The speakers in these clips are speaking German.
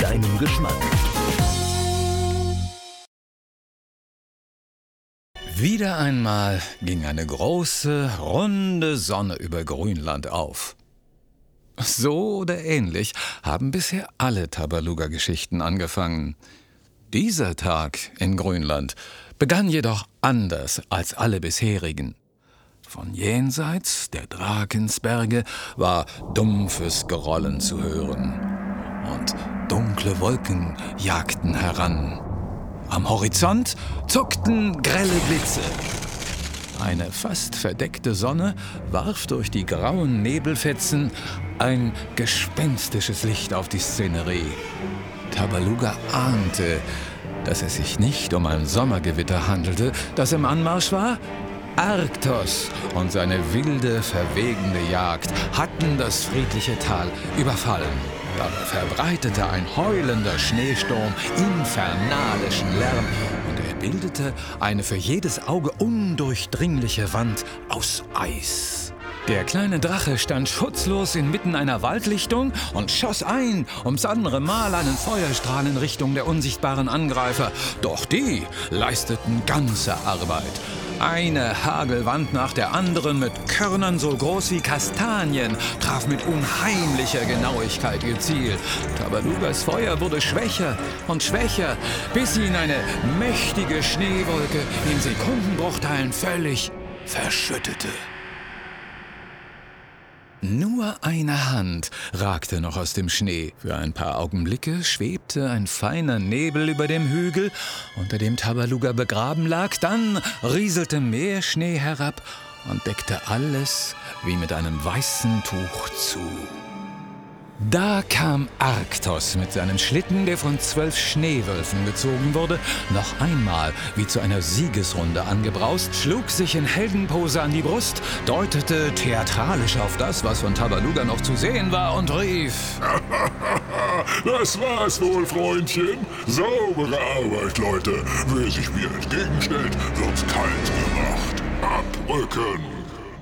deinem Geschmack. Wieder einmal ging eine große, runde Sonne über Grünland auf. So oder ähnlich haben bisher alle Tabaluga-Geschichten angefangen. Dieser Tag in Grünland begann jedoch anders als alle bisherigen. Von jenseits der Drakensberge war dumpfes Grollen zu hören und dunkle Wolken jagten heran. Am Horizont zuckten grelle Blitze. Eine fast verdeckte Sonne warf durch die grauen Nebelfetzen ein gespenstisches Licht auf die Szenerie. Tabaluga ahnte, dass es sich nicht um ein Sommergewitter handelte, das im Anmarsch war. Arktos und seine wilde, verwegende Jagd hatten das friedliche Tal überfallen. Dabei verbreitete ein heulender Schneesturm infernalischen Lärm und er bildete eine für jedes Auge undurchdringliche Wand aus Eis. Der kleine Drache stand schutzlos inmitten einer Waldlichtung und schoss ein ums andere Mal einen Feuerstrahl in Richtung der unsichtbaren Angreifer. Doch die leisteten ganze Arbeit. Eine Hagelwand nach der anderen mit Körnern so groß wie Kastanien traf mit unheimlicher Genauigkeit ihr Ziel. Tabalugas Feuer wurde schwächer und schwächer, bis sie in eine mächtige Schneewolke in Sekundenbruchteilen völlig verschüttete. Nur eine Hand ragte noch aus dem Schnee. Für ein paar Augenblicke schwebte ein feiner Nebel über dem Hügel, unter dem Tabaluga begraben lag. Dann rieselte mehr Schnee herab und deckte alles wie mit einem weißen Tuch zu. Da kam Arktos mit seinem Schlitten, der von 12 Schneewölfen gezogen wurde, noch einmal wie zu einer Siegesrunde angebraust, schlug sich in Heldenpose an die Brust, deutete theatralisch auf das, was von Tabaluga noch zu sehen war, und rief: Das war's wohl, Freundchen. Saubere Arbeit, Leute. Wer sich mir entgegenstellt, wird kalt gemacht. Abrücken!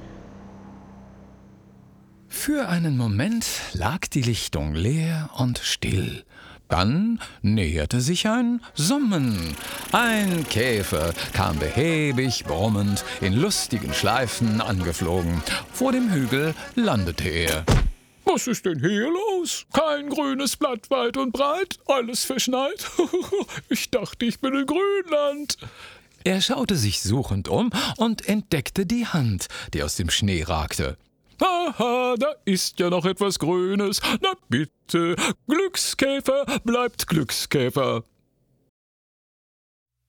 Für einen Moment lag die Lichtung leer und still. Dann näherte sich ein Summen. Ein Käfer kam behäbig brummend in lustigen Schleifen angeflogen. Vor dem Hügel landete er. Was ist denn hier los? Kein grünes Blatt weit und breit, alles verschneit. Ich dachte, ich bin in Grünland. Er schaute sich suchend um und entdeckte die Hand, die aus dem Schnee ragte. Aha, da ist ja noch etwas Grünes. Na bitte, Glückskäfer bleibt Glückskäfer.